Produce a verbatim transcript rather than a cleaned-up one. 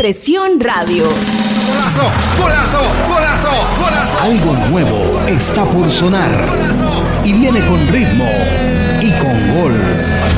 Expresión Radio. ¡Golazo! ¡Golazo! ¡Golazo! ¡Golazo! Algo nuevo está por sonar. Y viene con ritmo y con gol.